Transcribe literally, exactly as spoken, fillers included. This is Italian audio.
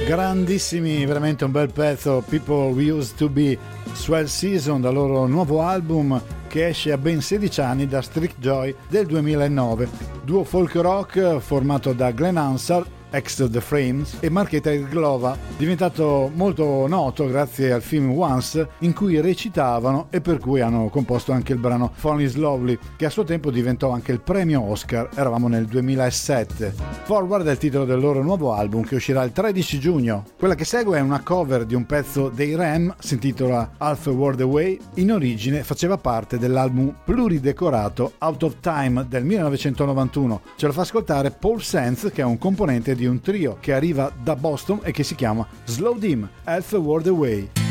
Grandissimi, veramente un bel pezzo, People We Used To Be, Swell Season, dal loro nuovo album che esce a ben sedici anni da Strict Joy del duemilanove, duo folk rock formato da Glenn Hansard, ex The Frames, e Marketa Irglova, diventato molto noto grazie al film Once, in cui recitavano e per cui hanno composto anche il brano Fun is Lovely, che a suo tempo diventò anche il premio Oscar. Eravamo nel duemilasette. Forward è il titolo del loro nuovo album che uscirà il tredici giugno. Quella che segue è una cover di un pezzo dei Rem, si intitola Half a World Away. In origine faceva parte dell'album pluridecorato Out of Time del millenovecentonovantuno. Ce lo fa ascoltare Paul Sands, che è un componente di un trio che arriva da Boston e che si chiama Slow Dim, Half a World Away.